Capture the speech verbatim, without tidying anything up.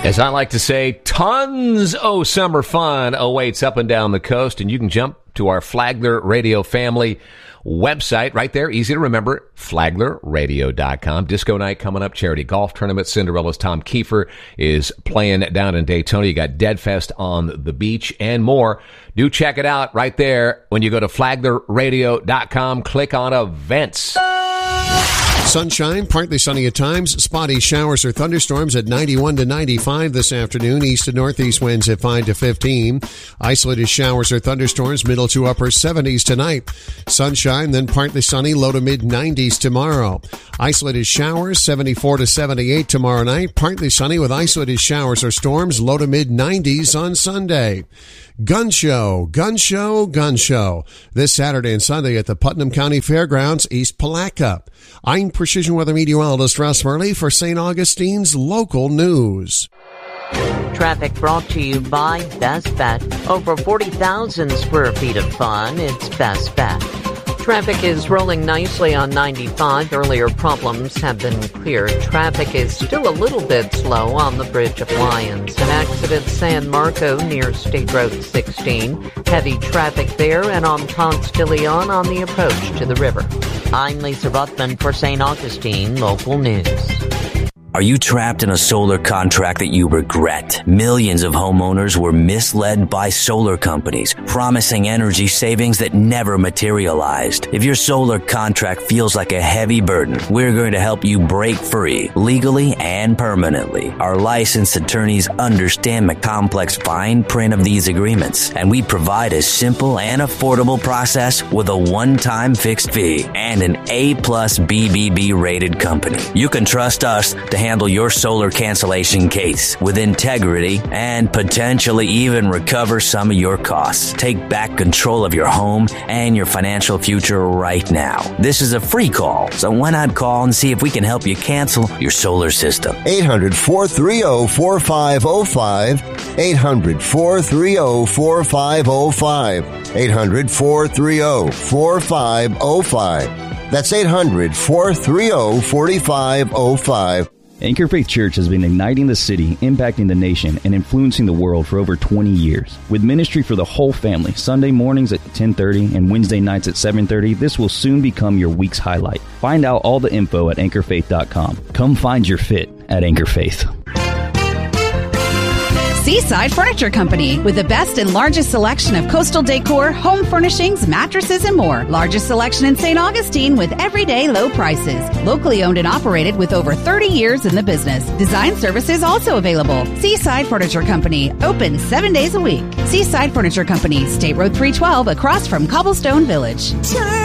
As I like to say, tons of summer fun awaits up and down the coast, and you can jump to our Flagler Radio family website right there. Easy to remember, flagler radio dot com. Disco night coming up, charity golf tournament. Cinderella's Tom Kiefer is playing down in Daytona. You got Dead Fest on the beach and more. Do check it out right there when you go to flagler radio dot com. Click on events. Sunshine, partly sunny at times. Spotty showers or thunderstorms at ninety-one to ninety-five this afternoon. East to northeast winds at five to fifteen. Isolated showers or thunderstorms, middle to upper seventies tonight. Sunshine, then partly sunny, low to mid nineties tomorrow. Isolated showers, seventy-four to seventy-eight tomorrow night. Partly sunny with isolated showers or storms, low to mid nineties on Sunday. Gun show, gun show, gun show. This Saturday and Sunday at the Putnam County Fairgrounds, East Palatka. I'm Precision Weather Meteorologist Russ Murley for Saint Augustine's local news. Traffic brought to you by Best Bet. Over forty thousand square feet of fun. It's Best Bet. Traffic is rolling nicely on ninety-five. Earlier problems have been cleared. Traffic is still a little bit slow on the Bridge of Lions. An accident San Marco near State Road sixteen. Heavy traffic there, and on Ponce de Leon on the approach to the river. I'm Lisa Ruthman for Saint Augustine Local News. Are you trapped in a solar contract that you regret? Millions of homeowners were misled by solar companies, promising energy savings that never materialized. If your solar contract feels like a heavy burden, we're going to help you break free, legally and permanently. Our licensed attorneys understand the complex fine print of these agreements, and we provide a simple and affordable process with a one-time fixed fee and an A plus B B B rated company. You can trust us to handle your solar cancellation case with integrity and potentially even recover some of your costs. Take back control of your home and your financial future right now. This is a free call, so why not call and see if we can help you cancel your solar system? eight hundred, four three zero, four five zero five. eight hundred, four three zero, four five zero five. eight hundred, four three zero, four five zero five. That's eight hundred, four three zero, four five zero five. Anchor Faith Church has been igniting the city, impacting the nation, and influencing the world for over twenty years. With ministry for the whole family, Sunday mornings at ten thirty and Wednesday nights at seven thirty, this will soon become your week's highlight. Find out all the info at anchor faith dot com. Come find your fit at Anchor Faith. Seaside Furniture Company, with the best and largest selection of coastal decor, home furnishings, mattresses, and more. Largest selection in Saint Augustine with everyday low prices. Locally owned and operated with over thirty years in the business. Design services also available. Seaside Furniture Company, open seven days a week. Seaside Furniture Company, State Road three twelve, across from Cobblestone Village.